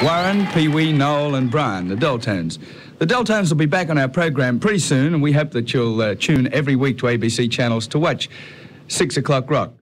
Warren, Pee-wee, Noel and Brian, the Deltones. The Deltones will be back on our program pretty soon, and we hope that you'll tune every week to ABC channels to watch 6 o'clock rock.